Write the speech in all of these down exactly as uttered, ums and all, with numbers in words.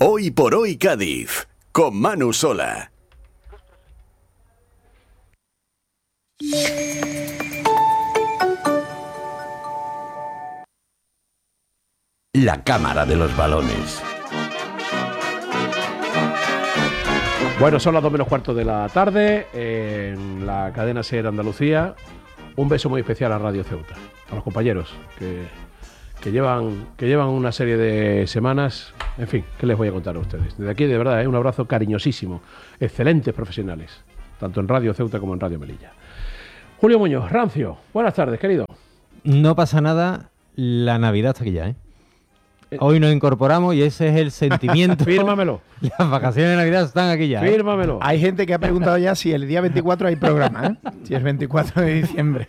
Hoy por hoy Cádiz, con Manu Sola. La cámara de los balones. Bueno, son las dos menos cuarto de la tarde en la cadena SER Andalucía. Un beso muy especial a Radio Ceuta, a los compañeros que, que, llevan, que llevan una serie de semanas. En fin, ¿qué les voy a contar a ustedes? Desde aquí, de verdad, ¿eh? Un abrazo cariñosísimo. Excelentes profesionales, tanto en Radio Ceuta como en Radio Melilla. Julio Muñoz, Rancio, buenas tardes, querido. No pasa nada, la Navidad está aquí ya, ¿eh? Hoy nos incorporamos y ese es el sentimiento. Fírmamelo. Las vacaciones de Navidad están aquí ya, ¿eh? Fírmamelo. Hay gente que ha preguntado ya si el día veinticuatro hay programa, ¿eh? Si es veinticuatro de diciembre.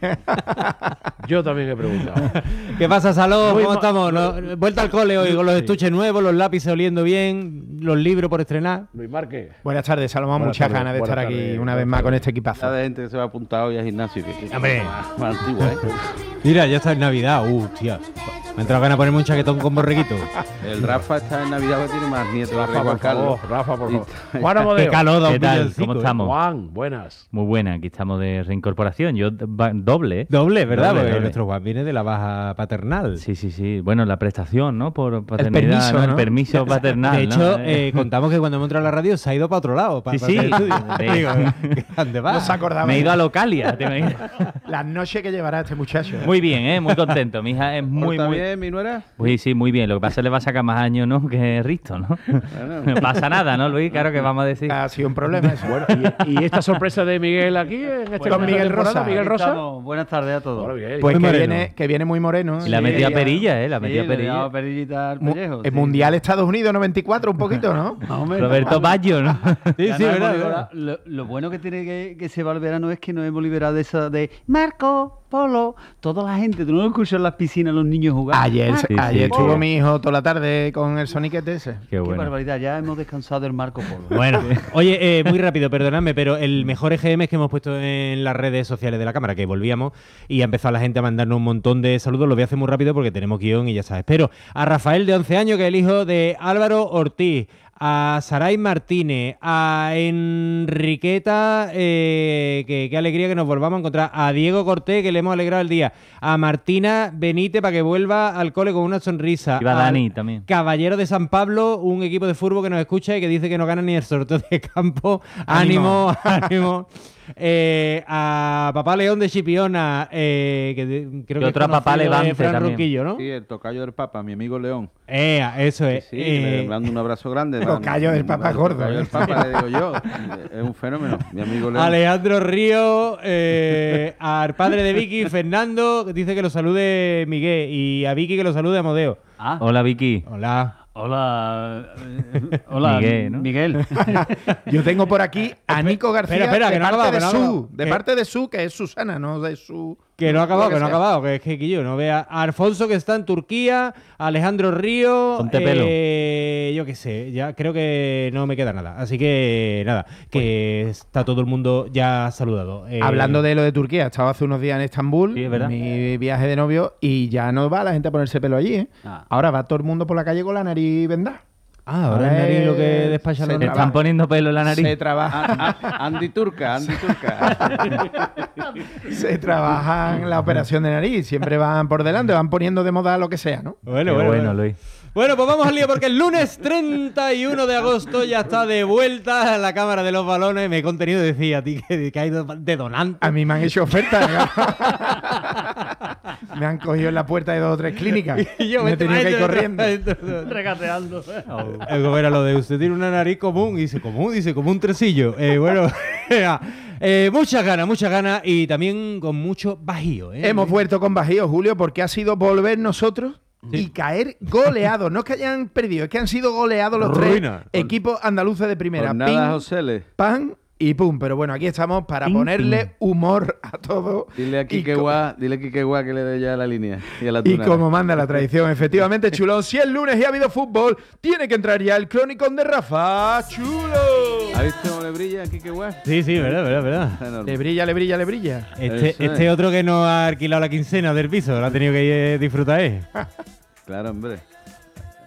Yo también he preguntado. ¿Qué pasa, Salón? Muy ¿Cómo ma- estamos? ¿No? Vuelta al cole hoy con los Sí. estuches nuevos, los lápices oliendo bien, los libros por estrenar. Luis Márquez. Buenas tardes, Salomón. Buenas Muchas tardes, ganas de buenas estar aquí tardes, una buenas vez más con tardes. este equipazo. de gente que se va apuntado hoy al gimnasio. Que, que Hombre. más, más antiguo, ¿eh? Mira, ya está en Navidad. Uh, tía. Me ha entrado ganas de ponerme un chaquetón con borreguito. El Rafa está en Navidad que tiene más nietos que Rafa, Juan por Carlos. favor, Rafa, por Y- favor. Juan Amadeo. Qué calor, da un ¿Qué tal? villancico, ¿Cómo ¿eh? estamos? Juan, buenas. Muy buena, aquí estamos de reincorporación. Yo va- doble, ¿eh? Doble, ¿verdad? Doble, Porque doble. nuestro Juan viene de la baja paternal. Sí, sí, sí. Bueno, la prestación, ¿no? Por paternidad, permiso, ¿no? El ¿no? permiso paternal, De ¿no? hecho, Eh, eh, contamos que cuando hemos entrado a la radio se ha ido para otro lado. Para, Sí, sí. para hacer estudio. Sí. Digo, ¿dónde va? No se acordaba. me he ido a Localia. ¿te imaginas? Las noches que llevará este muchacho. Muy bien, ¿eh? Muy contento. Mi hija es muy, ¿Está muy... bien, mi nuera? Sí, sí, muy bien. Lo que pasa es que le va a sacar más años, ¿no? Que Risto, ¿no? Bueno. No pasa nada, ¿no, Luis? Claro que vamos a decir. Ha sido un problema eso. Bueno, y, y esta sorpresa de Miguel aquí en este Con Miguel Rosa. Miguel Rosa. Estamos. Buenas tardes a todos. Bueno, Miguel, Pues Muy que moreno. viene, que viene muy moreno. Y la Sí, metida ya- perilla, ¿eh? La Sí, metida le he perilla. dado perillita al Mu- pellejo. el sí. Mundial Estados Unidos noventa y cuatro, un poquito, ¿no? Más o menos. Roberto Baggio, ¿no? Sí, Ya sí, no verdad, hemos verdad. liberado- Lo, lo bueno que tiene que, que se va el verano es que nos hemos liberado de esa de Marco, Polo, toda la gente. Tú no lo escuchas en las piscinas los niños jugando. Ayer, Sí, ayer sí, estuvo sí. mi hijo toda la tarde con el soniquete ese. Qué Qué bueno. barbaridad, ya hemos descansado del Marco Polo. Bueno, oye, eh, muy rápido, perdonadme, pero el mejor E G M es que hemos puesto en las redes sociales de la cámara, que volvíamos y ha empezado la gente a mandarnos un montón de saludos. Lo voy a hacer muy rápido porque tenemos guión y ya sabes. Pero a Rafael, de once años, que es el hijo de Álvaro Ortiz, a Saray Martínez, a Enriqueta, eh, que qué alegría que nos volvamos a encontrar, a Diego Cortés, que le hemos alegrado el día, a Martina Benítez para que vuelva al cole con una sonrisa. Iba al Dani también. Caballero de San Pablo, un equipo de fútbol que nos escucha y que dice que no gana ni el sorteo de campo. Ánimo, ánimo. Eh, a Papá León de Chipiona, eh, que de- creo Y que otro es a Papá conocido de Levante Fran también. Ronquillo, ¿no? Sí, el tocayo del Papa, mi amigo León. Eh, eso es. Sí, Eh, le mando un abrazo grande. Tocayo del Papa El gordo, tocayo ¿eh? del Papa, le digo yo. Es un fenómeno, mi amigo León. Alejandro Río, eh, al padre de Vicky, Fernando, que dice que lo salude Miguel, y a Vicky que lo salude Amodeo. Ah, Hola, Vicky. Hola. hola. eh, hola, Miguel, ¿no? Miguel. Yo tengo por aquí a Nico García espera, espera, de que no ha parte acabado, de que no ha su, acabado. de Que- parte de su, que es Susana, no de su. Que no ha acabado, lo que no ha sea. acabado, que es que yo no vea. A Alfonso, que está en Turquía, a Alejandro Río. Ponte pelo. eh, yo qué sé, ya creo que no me queda nada. Así que nada, que está todo el mundo ya saludado. Eh, Hablando de lo de Turquía, estaba hace unos días en Estambul, Sí, es verdad. mi viaje de novio, y ya no va la gente a ponerse pelo allí, ¿eh? Ah. Ahora va todo el mundo por la calle con la nariz vendada. Ah, ahora es nariz lo que despacha se los Te trabaja. están poniendo pelo en la nariz. Se trabaja, Ah, ah, Andy Turca, Andy Turca. se trabaja en la operación de nariz, siempre van por delante, van poniendo de moda lo que sea, ¿no? Bueno, Qué bueno, bueno, bueno. Luis. Bueno, pues vamos al lío porque el lunes treinta y uno de agosto ya está de vuelta la cámara de los balones. Me he contenido de decir a ti que, que ha ido de donante. A mí me han hecho ofertas. Me han cogido en la puerta de dos o tres clínicas. Y yo me he tenido que ir corriendo. Regateando. Eh, ¿Cómo era lo de usted tiene una nariz común? Y dice, común, dice, como un tresillo. Eh, bueno, eh, muchas ganas, muchas ganas y también con mucho bajío. ¿eh? Hemos vuelto con bajío, Julio, porque ha sido volver nosotros y caer goleados. No es que hayan perdido, es que han sido goleados los Ruina. tres equipos andaluces de primera. Jornada Pim, Josele. pan y pum. Pero bueno, aquí estamos para Pim, ponerle pim. humor a todo. Dile a Y Quique co- Guá, dile a Quique Guá que le dé ya la línea. Y, a la Y tunera. como manda la tradición, efectivamente, Chulón, si es lunes y ha habido fútbol, tiene que entrar ya el cronicón de Rafa Chulo. ¿Has visto cómo le brilla a Quique Guá? Sí, sí, verdad, verdad, verdad. Le brilla, le brilla, le brilla. Este, Eso es. este otro que no ha alquilado la quincena del piso, lo ha tenido que eh, disfrutar, ¿eh? Claro, hombre.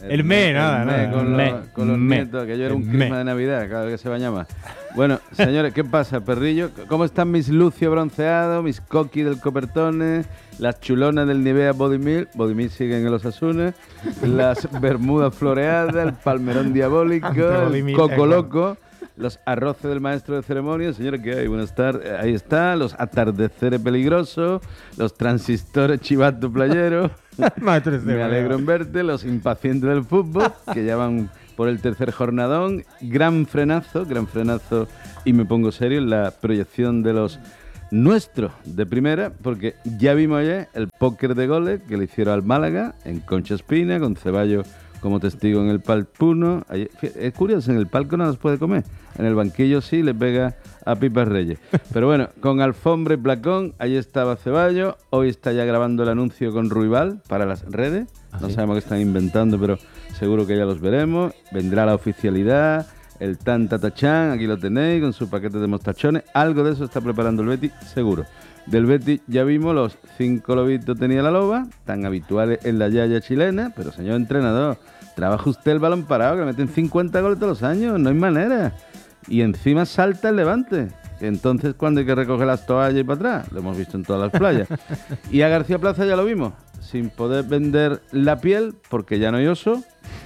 El me, nada, el me nada. Con, Me, los, con los me. nietos, que yo era un El clima me. de Navidad, cada vez que se bañaba. Bueno, señores, ¿qué pasa, perrillo? ¿Cómo están mis Lucio bronceados, mis Coqui del Copertone, las chulonas del Nivea Body Milk? Body Milk siguen en los Asunes, las bermudas floreadas, el palmerón diabólico, Body el Milk, coco eh, loco, los arroces del maestro de ceremonias. Señores, ¿qué hay? Buenas tardes. Ahí está, los atardeceres peligrosos, los transistores chivato playeros. Maestro de Me alegro en verte, los impacientes del fútbol, que ya van por el tercer jornadón. Gran frenazo, gran frenazo, y me pongo serio en la proyección de los nuestros de primera, porque ya vimos ayer el póker de goles que le hicieron al Málaga en Concha Espina, con Ceballos como testigo en el palpuno. Ayer- Es curioso, en el palco no las puede comer, en el banquillo sí le pega a Pipas Reyes. Pero bueno, con alfombra y placón, ahí estaba Ceballos. Hoy está ya grabando el anuncio con Ruibal para las redes. No sabemos qué están inventando, pero seguro que ya los veremos. Vendrá la oficialidad, el tan tatachán, aquí lo tenéis, con su paquete de mostachones. Algo de eso está preparando el Betis, seguro. Del Betis ya vimos los cinco lobitos tenía la loba, tan habituales en la yaya chilena, pero señor entrenador, trabaja usted el balón parado, que le meten cincuenta goles todos los años, no hay manera. Y encima salta el Levante. Entonces, ¿cuándo hay que recoger las toallas y para atrás? Lo hemos visto en todas las playas. Y a García Plaza ya lo vimos, sin poder vender la piel, porque ya no hay oso.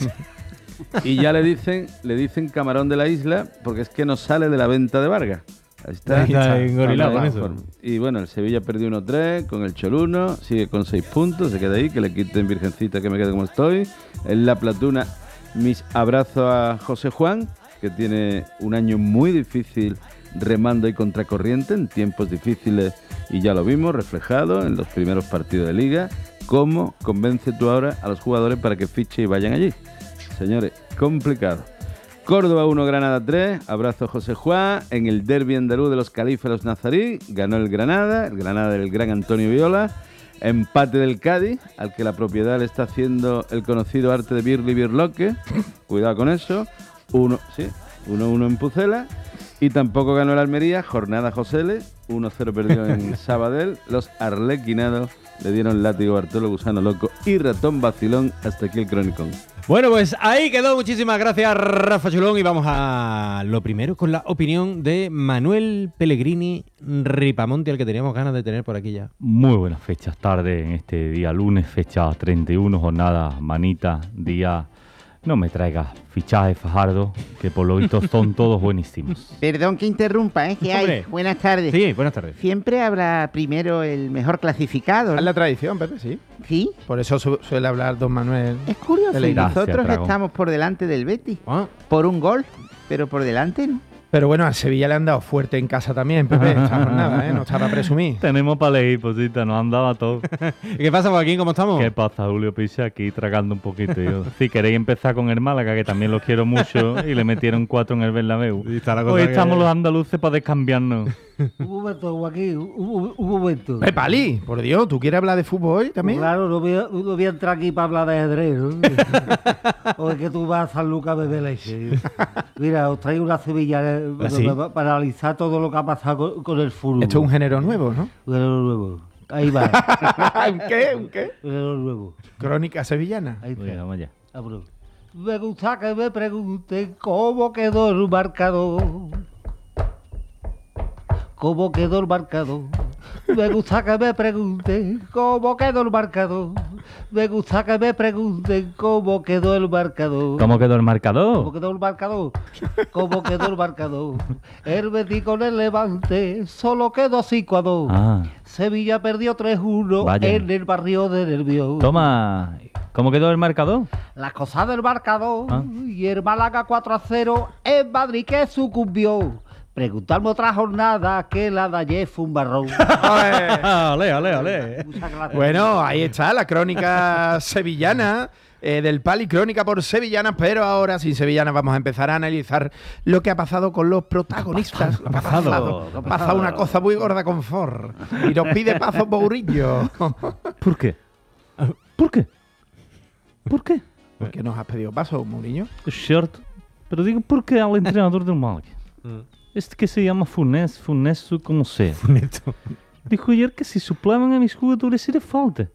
Y ya le dicen, le dicen camarón de la isla, porque es que no sale de la venta de Vargas. Ahí está. Está engorilado con Ahí eso. está. Y bueno, el Sevilla perdió uno tres con el Choluno, sigue con seis puntos, se queda ahí, que le quiten virgencita, que me quede como estoy. En la Platuna, mis abrazos a José Juan, que tiene un año muy difícil remando y contracorriente en tiempos difíciles, y ya lo vimos reflejado en los primeros partidos de Liga. ¿Cómo convence tú ahora a los jugadores para que fichen y vayan allí? Señores, complicado. Córdoba uno, Granada tres, abrazo José Juan. En el derbi andaluz de los Califas los Nazarí, ganó el Granada, el Granada del gran Antonio Viola. Empate del Cádiz, al que la propiedad le está haciendo el conocido arte de Birli Birloque. Cuidado con eso. Uno, sí, uno uno en Pucela. Y tampoco ganó el Almería, jornada Josele, uno cero perdió en Sabadell. Los arlequinados le dieron látigo a Bartolo Gusano Loco y Ratón Vacilón. Hasta aquí el cronicón. Bueno, pues ahí quedó. Muchísimas gracias, Rafa Chulón. Y vamos a lo primero con la opinión de Manuel Pellegrini Ripamonte, al que teníamos ganas de tener por aquí ya. Muy buenas fechas tarde en este día lunes, fecha treinta y uno, jornada manita, día... No me traigas fichajes, Fajardo, que por lo visto son todos buenísimos. Perdón que interrumpa, ¿eh? ¿Qué hay? Hombre. Buenas tardes. Sí, buenas tardes. Siempre habrá primero el mejor clasificado, Es ¿no? la tradición, Pepe, sí. ¿Sí? Por eso su- suele hablar don Manuel. Es curioso. Dele, Y gracias, nosotros Dragón. estamos por delante del Betis. Ah, Por un gol, pero por delante no. Pero bueno, a Sevilla le han dado fuerte en casa también, Pepe, esta jornada, ¿eh? No está para presumir. Tenemos para elegir, posita, nos han dado a todos. ¿qué pasa, Joaquín? ¿Cómo estamos? ¿Qué pasa, Julio Picha? Aquí tragando un poquito. Yo. Si queréis empezar con el Málaga, que también lo quiero mucho, y le metieron cuatro en el Bernabéu. Y está la cosa Hoy que- estamos los andaluces para descambiarnos. Un momento, Joaquín, un, un momento. Pepe Ali, por Dios, ¿tú quieres hablar de fútbol hoy también? Claro, no voy, a, no voy a entrar aquí para hablar de ajedrez, ¿no? O es que tú vas a San Lucas a beber leche. Mira, os traigo una Sevilla eh, ¿Ah, sí? para, para analizar todo lo que ha pasado con, con el fútbol. Esto es un género nuevo, ¿no? Un género nuevo. Ahí va, ¿Un qué? ¿Un qué? un género nuevo. Crónica sevillana. Ahí está. Venga, vamos allá. Vámonos. Me gusta que me pregunten cómo quedó el marcador. ¿Cómo quedó el marcador? Me gusta que me pregunten cómo quedó el marcador. Me gusta que me pregunten cómo quedó el marcador. ¿Cómo quedó el ¿Cómo marcador? quedó el marcador? ¿Cómo quedó el marcador? El Betis con el Levante solo quedó cinco a dos. Ah, Sevilla perdió tres uno Vaya. en el barrio de Nervión. toma. ¿Cómo quedó el marcador? La cosa del marcador Ah. y el Málaga cuatro a cero en Madrid que sucumbió. Preguntarme otra jornada que la de ayer fue un barrón. Ale, ale, ale. Muchas gracias. Bueno, ahí está la crónica sevillana. eh, del Pali, crónica por sevillanas, pero ahora sin sevillanas vamos a empezar a analizar lo que ha pasado con los protagonistas. Lo que ha pasado, ¿Qué ha Ha pasado una cosa muy gorda con Ford y nos pide paso Mourinho. ¿Por qué? ¿Por qué? ¿Por qué? ¿Por qué nos has pedido paso, Mourinho? Es cierto. Pero digo, ¿por qué al entrenador del Málaga? Este que se llama Funes, Funes como sea. Dijo ayer que si suplevan a mis jugadores era falta.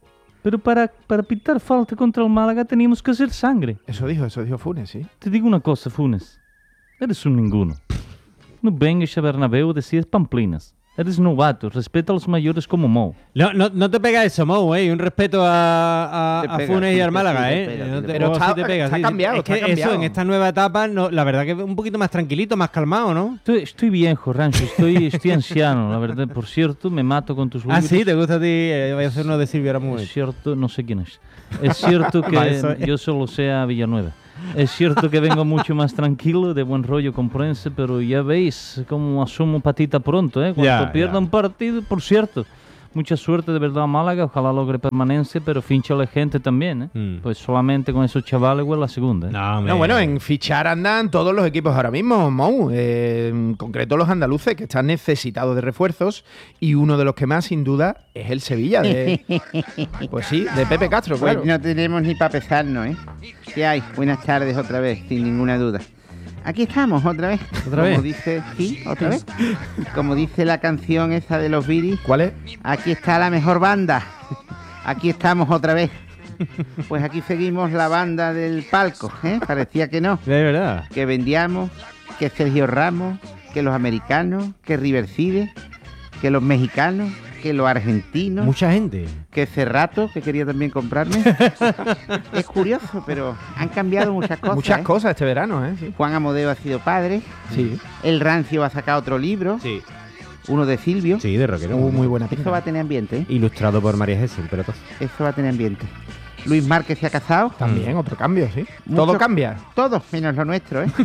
Pero para, para pitar falta contra el Málaga teníamos que hacer sangre. Eso dijo, eso dijo Funes, sí. Te digo una cosa, Funes. Eres un ninguno. No vengas a Bernabéu a decir pamplinas. Eres novato, respeta a los mayores como Mo. No, no, no te pega eso, Mou, ¿eh? Y un respeto a, a, Te a pega, Funes sí, y al te- Málaga, sí, te ¿eh? pega, No sí, te- te Pero no, está- sí te pega, está sí. cambiado, Es está que cambiado. eso, en esta nueva etapa, no, la verdad que un poquito más tranquilito, más calmado, ¿no? Estoy, estoy viejo, Rancho, estoy, estoy anciano, la verdad. Por cierto, me mato con tus Ah, libros. sí, ¿te gusta a ti? Eh, voy a hacer uno de Silvio Es Aramuez. cierto, no sé quién es. Es cierto que Va, eso es. yo solo sé a Villanueva. Es cierto que vengo mucho más tranquilo, de buen rollo con Prensa, pero ya veis cómo asumo patita pronto, ¿eh? Cuando Ya, pierda ya. un partido, por cierto. Mucha suerte de verdad a Málaga, ojalá logre permanencia, pero finchale gente también, ¿eh? Mm. Pues solamente con esos chavales, güey, la segunda, ¿eh? No, hombre. No, bueno, en fichar andan todos los equipos ahora mismo, Mou. Eh, en concreto los andaluces, que están necesitados de refuerzos. Y uno de los que más, sin duda, es el Sevilla. De, pues sí, de Pepe Castro, Pues claro. no tenemos ni para pesarnos, ¿eh? ¿Qué hay? Buenas tardes otra vez, sin ninguna duda. Aquí estamos otra vez. ¿Otra Como vez? dice, sí, otra vez. Como dice la canción esa de los Viris, ¿Cuál es? aquí está la mejor banda. Aquí estamos otra vez. Pues aquí seguimos la banda del palco, ¿eh? Parecía que no. De verdad. Que vendíamos, que Sergio Ramos, que los americanos, que Riverside, que los mexicanos, que los argentinos, Mucha gente. que Cerrato, que quería también comprarme. Es curioso, pero han cambiado muchas cosas. Muchas ¿eh? cosas este verano, ¿eh? Sí. Juan Amodeo ha sido padre, Sí. el Rancio ha sacado otro libro, Sí. uno de Silvio. Sí, de rockero. Uh, muy buena Eso pinta. va a tener ambiente, ¿eh? Ilustrado por María Jesús, pero todo. Eso va a tener ambiente. Luis Márquez se ha casado. También, otro cambio, sí. Mucho- Todo cambia. Todo, menos lo nuestro, ¿eh?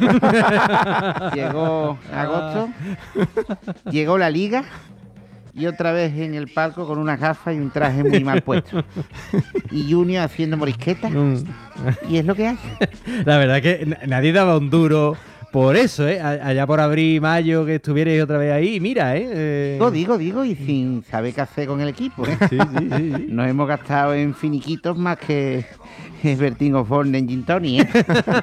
Llegó agosto, llegó la liga y otra vez en el palco con unas gafas y un traje muy mal puesto. Y Junior haciendo morisqueta. Y es lo que hay. La verdad que n- nadie daba un duro por eso, ¿eh? A- Allá por abril, mayo, que estuvierais otra vez ahí. Mira, ¿eh? Eh, Digo, digo, digo, y sin saber qué hacer con el equipo, ¿eh? Sí, sí, sí, sí. Nos hemos gastado en finiquitos más que Bertín Osborne en Gin Tonic, ¿eh?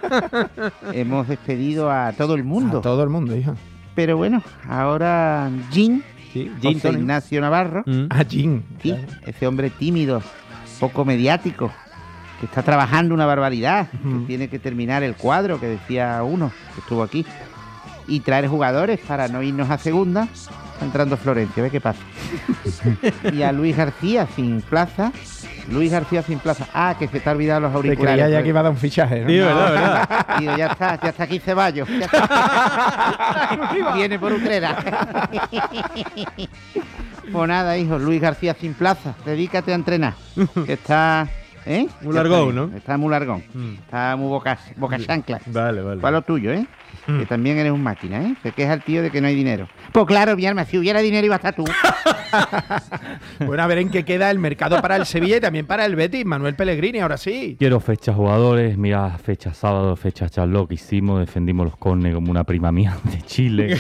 Hemos despedido a todo el mundo. A todo el mundo, hija. Pero bueno, ahora Gin, Sí, Gin José Tonic. Ignacio Navarro, Mm. A Jin. sí, ese hombre tímido, poco mediático, que está trabajando una barbaridad, Ujú. que tiene que terminar el cuadro, que decía uno que estuvo aquí, y traer jugadores para no irnos a segunda. Está entrando Florencio, ve qué pasa. Y a Luis García sin plaza. Luis García sin plaza. Ah, que se te ha olvidado los Te auriculares. creía ya pues. que iba a dar un fichaje, ¿no? Sí, verdad, verdad. Digo, ya está, ya está aquí Ceballos. ya está. Viene por Utrera. Pues nada, hijo, Luis García sin plaza. Dedícate a entrenar. Que está. ¿Eh? Muy Ya largón, está bien, ¿no? Está muy largón. Mm. Está muy boca, boca chancla. Vale, vale. ¿Cuál es lo tuyo, eh? Mm. Que también eres un máquina, ¿eh? Se queja el tío de que no hay dinero. Pues claro, mi alma, si hubiera dinero iba a estar tú. Bueno, a ver en qué queda el mercado para el Sevilla y también para el Betis. Manuel Pellegrini, ahora sí. Quiero fechas jugadores, mira, fecha sábado, fecha charló que hicimos, defendimos los córner como una prima mía de Chile.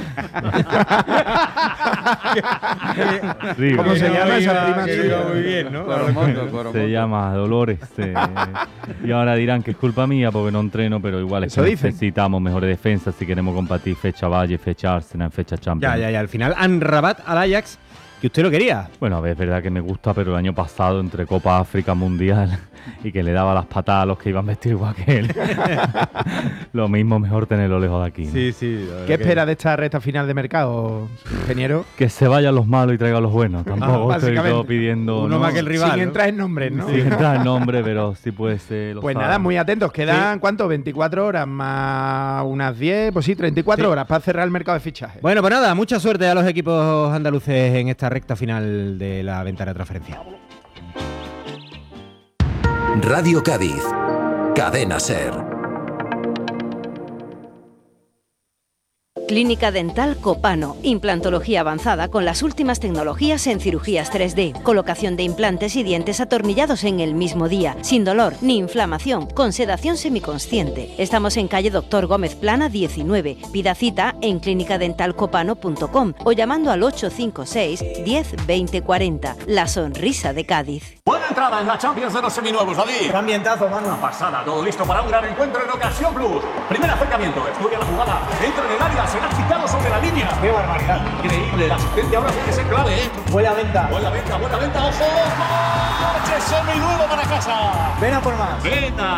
Horrible. ¿Cómo se llama esa iba- prima que suya? iba muy bien, ¿no? Se llama Dolores. eh, y ahora dirán que es culpa mía porque no entreno, pero igual es Eso que dicen. necesitamos mejores defensas si queremos compartir fecha Valle, fecha Arsenal, fecha Champions. Ya, ya, ya. Al final, Anrabat al Ajax, que usted lo quería. Bueno, a ver, es verdad que me gusta, pero el año pasado entre Copa África Mundial y que le daba las patadas a los que iban vestidos igual que él. Lo mismo, mejor tenerlo lejos de aquí. ¿no? Sí, sí. la verdad ¿Qué que- espera de esta recta final de mercado, ingeniero? Que se vayan los malos y traigan los buenos. Tampoco estoy básicamente. todo pidiendo. Uno ¿no? más que el rival. Sin ¿no? entrar en nombres, ¿no? Sin entrar en nombre, pero sí puede ser. lo Pues saben. nada, muy atentos. Quedan, ¿cuánto? veinticuatro horas más unas diez, pues sí, treinta y cuatro Sí. horas para cerrar el mercado de fichajes. Bueno, pues nada, mucha suerte a los equipos andaluces en esta recta final de la ventana de transferencia. Radio Cádiz. Cadena Ser. Clínica Dental Copano. Implantología avanzada con las últimas tecnologías en cirugías tres D. Colocación de implantes y dientes atornillados en el mismo día. Sin dolor ni inflamación. Con sedación semiconsciente. Estamos en calle Doctor Gómez Plana diecinueve. Pida cita en clínica dental copano punto com o llamando al ocho cinco seis, diez, veinte, cuarenta. La sonrisa de Cádiz. Buena entrada en la Champions de los seminuevos, David. Gran ambientazo, mano. Una pasada, todo listo para un gran encuentro en Ocasión Plus. Primer acercamiento, estudia la jugada, entra en el área, será quitado sobre la línea. ¡Qué barbaridad! Increíble, la asistencia ahora tiene que ser clave, ¿eh? Buena venta. Buena venta, buena venta, ojo, ojo. Coche seminuevo para casa. Ven a por más. Venta.